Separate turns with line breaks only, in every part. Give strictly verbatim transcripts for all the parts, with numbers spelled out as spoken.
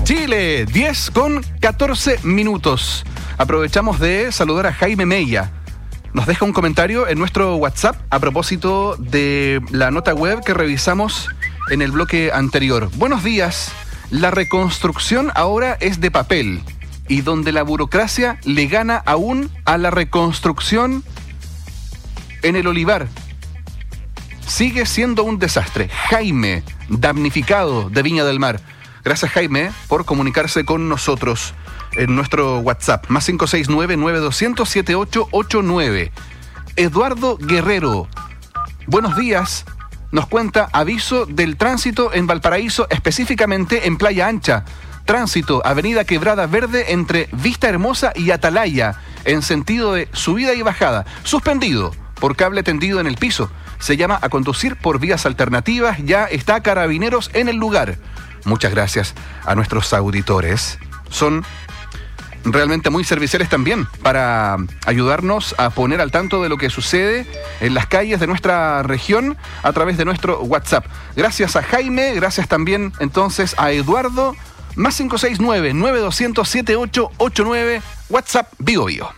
Chile, diez con catorce minutos. Aprovechamos de saludar a Jaime Mella. Nos deja un comentario en nuestro WhatsApp a propósito de la nota web que revisamos en el bloque anterior. Buenos días. La reconstrucción ahora es de papel y donde la burocracia le gana aún a la reconstrucción en el olivar. Sigue siendo un desastre. Jaime, damnificado de Viña del Mar. Gracias, Jaime, por comunicarse con nosotros en nuestro WhatsApp. Más cinco seis nueve, nueve dos cero cero, siete ocho ocho nueve. Eduardo Guerrero. Buenos días. Nos cuenta aviso del tránsito en Valparaíso, específicamente en Playa Ancha. Tránsito, avenida Quebrada Verde entre Vista Hermosa y Atalaya, en sentido de subida y bajada. Suspendido por cable tendido en el piso. Se llama a conducir por vías alternativas. Ya está Carabineros en el lugar. Muchas gracias a nuestros auditores. Son realmente muy serviciales también para ayudarnos a poner al tanto de lo que sucede en las calles de nuestra región a través de nuestro WhatsApp. Gracias a Jaime, gracias también entonces a Eduardo. Más cinco seis nueve, nueve dos cero cero, siete ocho ocho nueve, WhatsApp Bio Bio.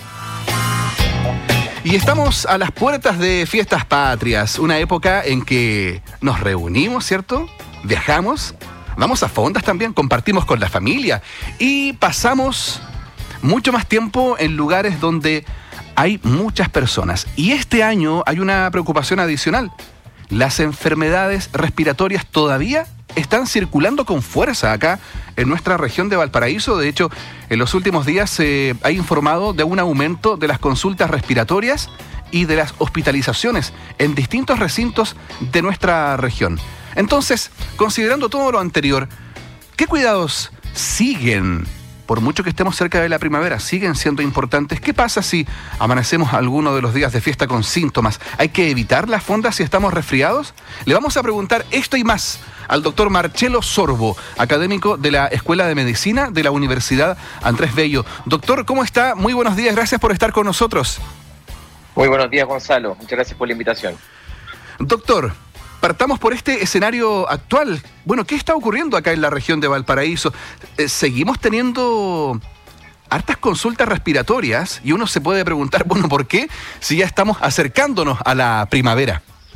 Y estamos a las puertas de Fiestas Patrias, una época en que nos reunimos, ¿cierto? Viajamos, vamos a fondas también, compartimos con la familia y pasamos mucho más tiempo en lugares donde hay muchas personas. Y este año hay una preocupación adicional. Las enfermedades respiratorias todavía están circulando con fuerza acá en nuestra región de Valparaíso. De hecho, en los últimos días se eh, ha informado de un aumento de las consultas respiratorias y de las hospitalizaciones en distintos recintos de nuestra región. Entonces, considerando todo lo anterior, ¿qué cuidados siguen, por mucho que estemos cerca de la primavera, siguen siendo importantes? ¿Qué pasa si amanecemos alguno de los días de fiesta con síntomas? ¿Hay que evitar las fondas si estamos resfriados? Le vamos a preguntar esto y más al doctor Marcelo Sorbo, académico de la Escuela de Medicina de la Universidad Andrés Bello. Doctor, ¿cómo está? Muy buenos días, gracias por estar con nosotros.
Muy buenos días, Gonzalo. Muchas gracias por la invitación.
Doctor, partamos por este escenario actual. Bueno, ¿qué está ocurriendo acá en la región de Valparaíso? Eh, seguimos teniendo hartas consultas respiratorias y uno se puede preguntar, bueno, ¿por qué? Si ya estamos acercándonos a la primavera.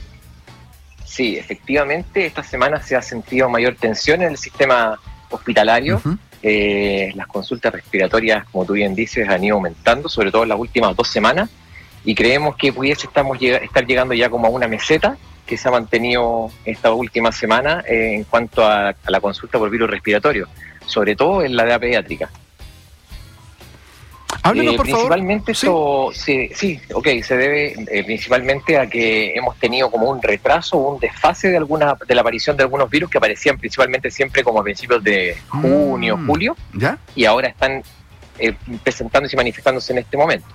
Sí, efectivamente, esta semana se ha sentido mayor tensión en el sistema hospitalario. Uh-huh. Eh, las consultas respiratorias, como tú bien dices, han ido aumentando, sobre todo en las últimas dos semanas, y creemos que pudiese estamos lleg- estar llegando ya como a una meseta que se ha mantenido esta última semana eh, en cuanto a, a la consulta por virus respiratorio, sobre todo en la edad pediátrica.
Háblenos,
eh,
por
principalmente
favor.
Esto, sí, sí, ok, se debe eh, principalmente a que hemos tenido como un retraso, un desfase de alguna de la aparición de algunos virus que aparecían principalmente siempre como a principios de junio, mm, julio,
¿ya?
Y ahora están eh, presentándose y manifestándose en este momento.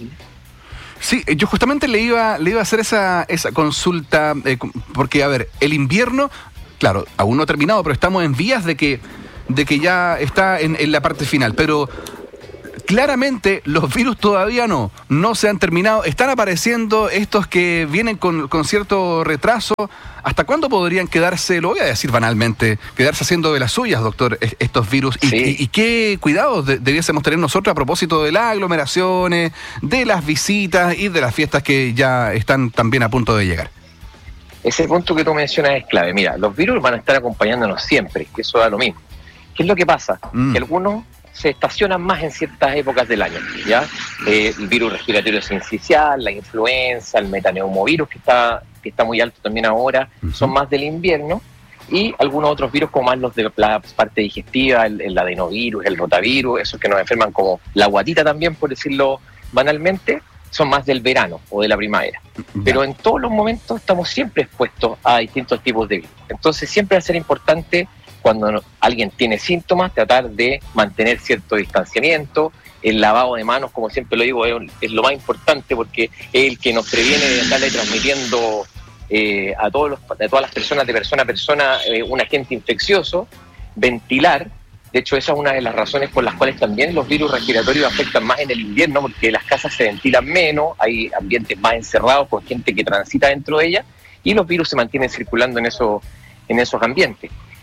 Sí, yo justamente le iba, le iba a hacer esa, esa consulta, eh, porque, a ver, el invierno, claro, aún no ha terminado, pero estamos en vías de que, de que ya está en, en la parte final, pero claramente los virus todavía no, no se han terminado, están apareciendo estos que vienen con, con cierto retraso. ¿Hasta cuándo podrían quedarse, lo voy a decir banalmente, quedarse haciendo de las suyas, doctor, estos virus? ¿Y,
sí.
y, y qué cuidados de, debiésemos tener nosotros a propósito de las aglomeraciones, de las visitas y de las fiestas que ya están también a punto de llegar?
Ese punto que tú mencionas es clave. Mira, los virus van a estar acompañándonos siempre, que eso da lo mismo. ¿Qué es lo que pasa? Mm. Que algunos se estacionan más en ciertas épocas del año, ¿ya? Eh, el virus respiratorio sincicial, la influenza, el metaneumovirus, que está, que está muy alto también ahora, uh-huh. son más del invierno, y algunos otros virus como más los de la parte digestiva, el, el adenovirus, el rotavirus, esos que nos enferman como la guatita también, por decirlo banalmente, son más del verano o de la primavera. Uh-huh. Pero en todos los momentos estamos siempre expuestos a distintos tipos de virus. Entonces siempre va a ser importante, cuando alguien tiene síntomas, tratar de mantener cierto distanciamiento. El lavado de manos, como siempre lo digo, es, es lo más importante porque es el que nos previene de andarle transmitiendo eh, a, todos los, a todas las personas, de persona a persona, eh, un agente infeccioso. Ventilar, de hecho esa es una de las razones por las cuales también los virus respiratorios afectan más en el invierno, porque las casas se ventilan menos, hay ambientes más encerrados con gente que transita dentro de ellas, y los virus se mantienen circulando en, eso, en esos ambientes.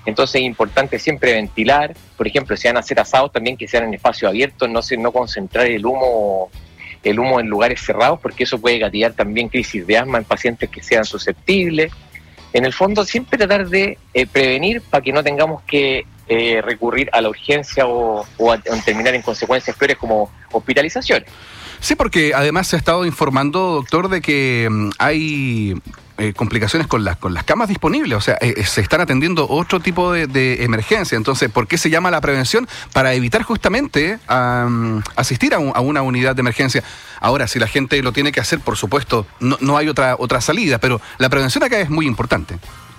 Entonces es importante siempre ventilar, por ejemplo, si van a hacer asados también que sean en espacios abiertos, no, no concentrar el humo el humo en lugares cerrados, porque eso puede gatillar también crisis de asma en pacientes que sean susceptibles. En el fondo, siempre tratar de eh, prevenir para que no tengamos que eh, recurrir a la urgencia o, o, a, o terminar en consecuencias peores como hospitalizaciones.
Sí, porque además se ha estado informando, doctor, de que um, hay eh, complicaciones con las con las camas disponibles, o sea, eh, se están atendiendo otro tipo de, de emergencia. Entonces, ¿por qué se llama la prevención? Para evitar justamente um, asistir a, un, a una unidad de emergencia. Ahora, si la gente lo tiene que hacer, por supuesto, no, no hay otra otra salida, pero la prevención acá es muy importante.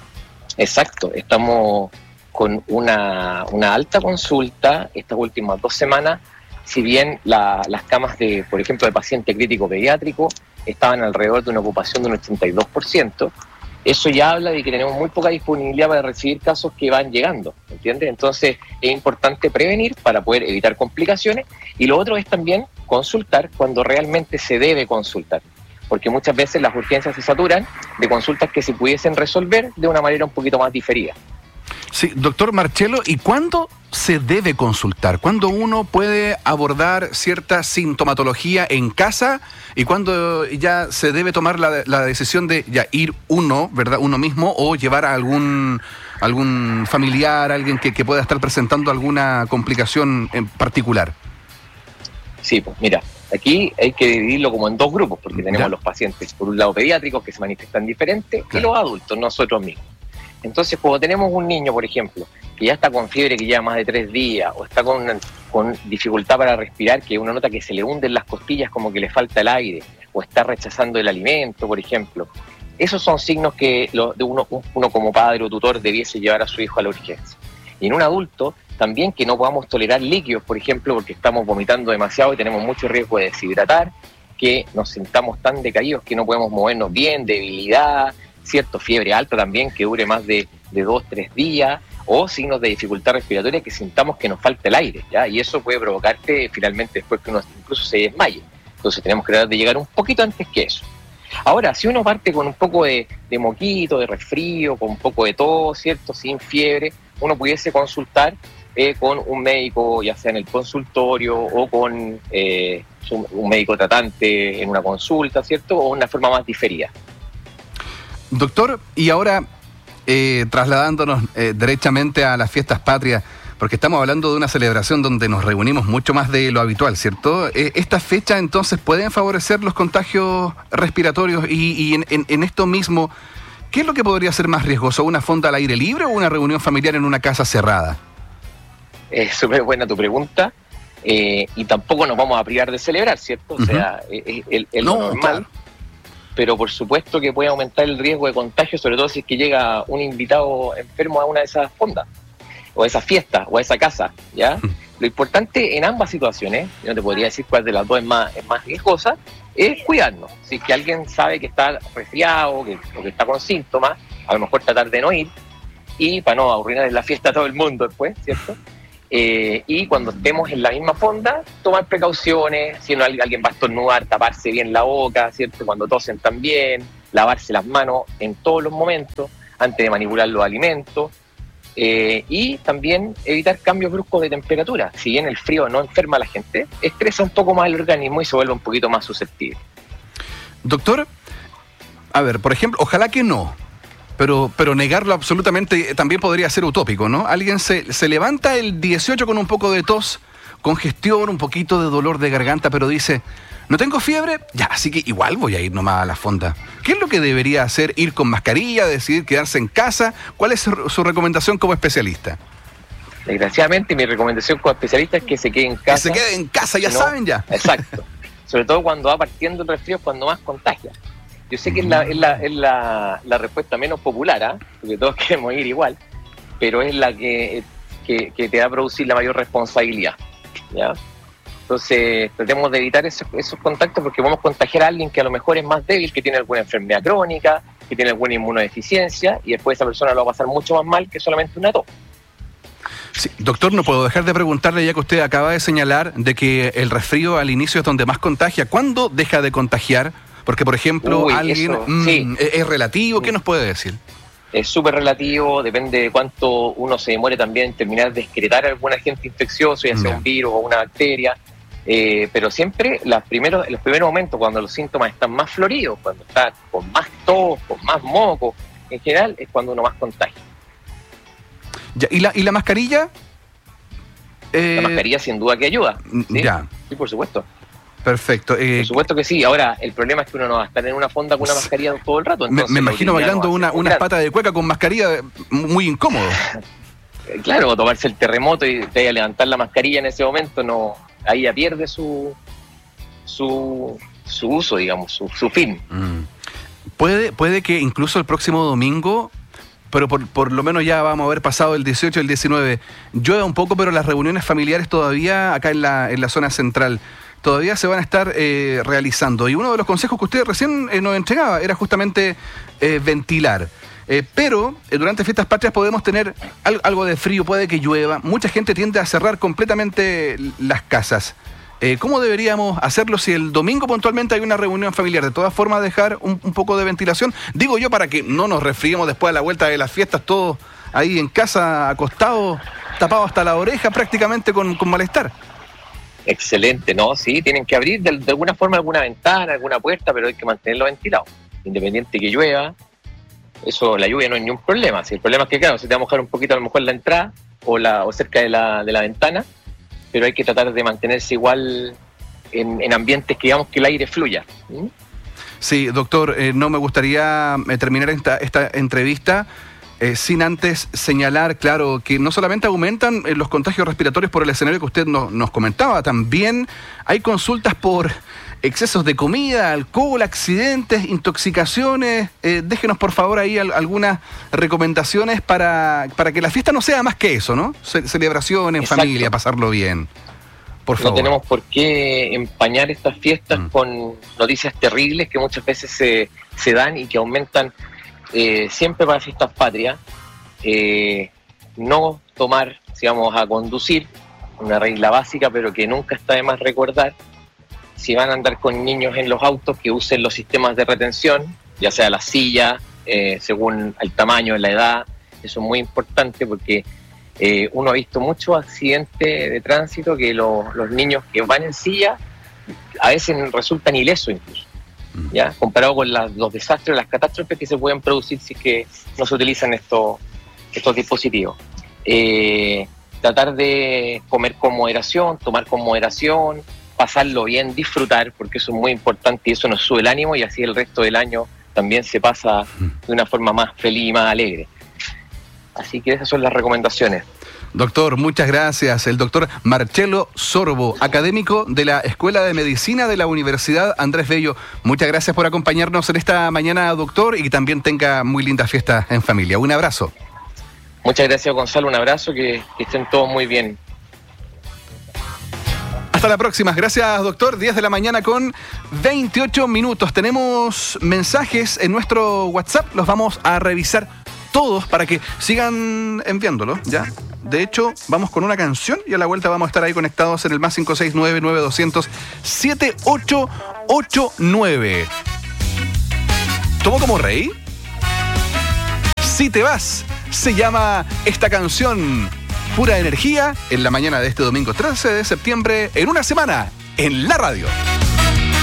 Exacto, estamos con una, una alta consulta estas últimas dos semanas. Si bien la, las camas de, por ejemplo, de paciente crítico pediátrico estaban alrededor de una ocupación de un ochenta y dos por ciento, eso ya habla de que tenemos muy poca disponibilidad para recibir casos que van llegando, ¿entiendes? Entonces es importante prevenir para poder evitar complicaciones, y lo otro es también consultar cuando realmente se debe consultar, porque muchas veces las urgencias se saturan de consultas que se pudiesen resolver de una manera un poquito más diferida.
Sí, doctor Marchello, ¿y cuándo se debe consultar? ¿Cuándo uno puede abordar cierta sintomatología en casa y cuándo ya se debe tomar la, la decisión de ya ir uno, ¿verdad? Uno mismo, o llevar a algún algún familiar, alguien que, que pueda estar presentando alguna complicación en particular?
Sí, pues mira, aquí hay que dividirlo como en dos grupos, porque tenemos
¿Ya?
los pacientes, por un lado pediátricos, que se manifiestan diferentes, claro, y los adultos, nosotros mismos. Entonces, cuando tenemos un niño, por ejemplo, que ya está con fiebre, que lleva más de tres días, o está con, una, con dificultad para respirar, que uno nota que se le hunden las costillas como que le falta el aire, o está rechazando el alimento, por ejemplo, esos son signos que lo, de uno, uno como padre o tutor debiese llevar a su hijo a la urgencia. Y en un adulto, también que no podamos tolerar líquidos, por ejemplo, porque estamos vomitando demasiado y tenemos mucho riesgo de deshidratar, que nos sintamos tan decaídos que no podemos movernos bien, debilidad, cierto, fiebre alta también, que dure más de, de dos, tres días, o signos de dificultad respiratoria que sintamos que nos falta el aire, ¿ya? Y eso puede provocarte finalmente después que uno incluso se desmaye. Entonces tenemos que tratar de llegar un poquito antes que eso. Ahora, si uno parte con un poco de, de moquito, de resfrío, con un poco de tos, ¿cierto?, sin fiebre, uno pudiese consultar eh, con un médico, ya sea en el consultorio o con eh, un médico tratante en una consulta, ¿cierto?, o una forma más diferida.
Doctor, y ahora eh, trasladándonos eh, derechamente a las fiestas patrias, porque estamos hablando de una celebración donde nos reunimos mucho más de lo habitual, ¿cierto? Eh, ¿Estas fechas entonces pueden favorecer los contagios respiratorios? Y, y en, en, en esto mismo, ¿qué es lo que podría ser más riesgoso? ¿Una fonda al aire libre o una reunión familiar en una casa cerrada?
Es súper buena tu pregunta, eh, y tampoco nos vamos a privar de celebrar, ¿cierto? O uh-huh. sea, es el, el
no,
normal.
Claro.
Pero por supuesto que puede aumentar el riesgo de contagio, sobre todo si es que llega un invitado enfermo a una de esas fondas, o a esa fiesta, o a esa casa, ¿ya? Lo importante en ambas situaciones, yo no te podría decir cuál de las dos es más, es más riesgosa, es cuidarnos. Si es que alguien sabe que está resfriado que, o que está con síntomas, a lo mejor tratar de no ir, y para no arruinar en la fiesta a todo el mundo después, ¿cierto? Eh, y cuando estemos en la misma fonda, tomar precauciones, si no alguien va a estornudar, taparse bien la boca, ¿cierto? Cuando tosen también, lavarse las manos en todos los momentos, antes de manipular los alimentos, eh, y también evitar cambios bruscos de temperatura. Si bien el frío no enferma a la gente, estresa un poco más el organismo y se vuelve un poquito más susceptible.
Doctor, a ver, por ejemplo, ojalá que no. Pero, pero negarlo absolutamente también podría ser utópico, ¿no? Alguien se, se levanta el dieciocho con un poco de tos, congestión, un poquito de dolor de garganta, pero dice, no tengo fiebre, ya, así que igual voy a ir nomás a la fonda. ¿Qué es lo que debería hacer? ¿Ir con mascarilla? ¿Decidir quedarse en casa? ¿Cuál es su, su recomendación como especialista?
Desgraciadamente, mi recomendación como especialista es que se quede en casa.
Que se quede en casa, ya
no,
saben ya.
Exacto. Sobre todo cuando va partiendo el resfrío, cuando más contagia. Yo sé que es la, es la, es la, la respuesta menos popular, ¿eh? Porque todos queremos ir igual, pero es la que, que, que te va a producir la mayor responsabilidad, ¿ya? Entonces, tratemos de evitar esos, esos contactos porque vamos a contagiar a alguien que a lo mejor es más débil, que tiene alguna enfermedad crónica, que tiene alguna inmunodeficiencia, y después esa persona lo va a pasar mucho más mal que solamente una tos.
Sí, doctor, no puedo dejar de preguntarle, ya que usted acaba de señalar de que el resfrío al inicio es donde más contagia. ¿Cuándo deja de contagiar? Porque, por ejemplo,
Uy,
alguien
eso,
mmm,
sí.
es relativo. ¿Qué nos puede decir?
es súper relativo, depende de cuánto uno se demore también en terminar de excretar algún agente infeccioso, ya sea un virus o una bacteria. Eh, pero siempre las primeros, en los primeros momentos, cuando los síntomas están más floridos, cuando está con más tos, con más moco, en general es cuando uno más contagia.
Ya, ¿y, la, ¿Y la mascarilla?
Eh, la mascarilla sin duda que ayuda. ¿Sí?
Ya.
Sí, por supuesto.
Perfecto. Eh,
por supuesto que sí. Ahora, el problema es que uno no va a estar en una fonda con una mascarilla todo el rato.
Me, me imagino bailando no una, unas patas de cueca con mascarilla, muy incómodo.
Claro, tomarse el terremoto y te a levantar la mascarilla en ese momento, no, ahí ya pierde su su, su uso, digamos, su, su fin.
Mm. Puede, puede que incluso el próximo domingo, pero por, por lo menos ya vamos a haber pasado el dieciocho, el diecinueve, llueva un poco, pero las reuniones familiares todavía acá en la, en la zona central todavía se van a estar eh, realizando. Y uno de los consejos que usted recién eh, nos entregaba era justamente eh, ventilar. Eh, pero eh, durante fiestas patrias podemos tener al, algo de frío, puede que llueva. Mucha gente tiende a cerrar completamente las casas. Eh, ¿Cómo deberíamos hacerlo si el domingo puntualmente hay una reunión familiar? De todas formas, dejar un, un poco de ventilación. Digo yo para que no nos resfriemos después a la vuelta de las fiestas, todos ahí en casa, acostados, tapados hasta la oreja, prácticamente con, con malestar.
Excelente, ¿no? Sí, tienen que abrir de, de alguna forma alguna ventana, alguna puerta, pero hay que mantenerlo ventilado. Independiente que llueva, eso, la lluvia no es ningún problema. Si el problema es que, claro, se te va a mojar un poquito a lo mejor la entrada o, la, o cerca de la, de la ventana, pero hay que tratar de mantenerse igual en, en ambientes que digamos que el aire fluya. ¿Mm?
Sí, doctor, eh, no me gustaría eh, terminar esta, esta entrevista eh, sin antes señalar, claro, que no solamente aumentan eh, los contagios respiratorios por el escenario que usted no, nos comentaba, también hay consultas por excesos de comida, alcohol, accidentes, intoxicaciones. Eh, déjenos por favor ahí al, algunas recomendaciones para, para que la fiesta no sea más que eso, ¿no? Ce- celebración en
Exacto.
familia, pasarlo bien. Por favor.
No tenemos por qué empañar estas fiestas
mm.
con noticias terribles que muchas veces se, se dan y que aumentan eh, siempre para fiestas patrias. Eh, no tomar, si vamos a conducir, una regla básica, pero que nunca está de más recordar. Si van a andar con niños en los autos, que usen los sistemas de retención, ya sea la silla, eh, según el tamaño, la edad. Eso es muy importante porque eh, uno ha visto muchos accidentes de tránsito que lo, los niños que van en silla a veces resultan ilesos incluso, ¿ya? Comparado con la, los desastres, las catástrofes que se pueden producir si es que no se utilizan estos, estos dispositivos. Eh, tratar de comer con moderación, tomar con moderación, pasarlo bien, disfrutar, porque eso es muy importante y eso nos sube el ánimo y así el resto del año también se pasa de una forma más feliz y más alegre. Así que esas son las recomendaciones.
Doctor, muchas gracias. El doctor Marcelo Sorbo, académico de la Escuela de Medicina de la Universidad Andrés Bello. Muchas gracias por acompañarnos en esta mañana, doctor, y que también tenga muy lindas fiestas en familia. Un abrazo.
Muchas gracias, Gonzalo. Un abrazo, que, que estén todos muy bien.
Hasta la próxima. Gracias, doctor. diez de la mañana con veintiocho minutos. Tenemos mensajes en nuestro WhatsApp. Los vamos a revisar todos para que sigan enviándolos, ¿ya? De hecho, vamos con una canción y a la vuelta vamos a estar ahí conectados en el más cinco seis nueve, nueve dos cero cero, siete ocho ocho nueve. ¿Tomo como rey? Si te vas, se llama esta canción. Pura energía en la mañana de este domingo trece de septiembre, en una semana, en la radio.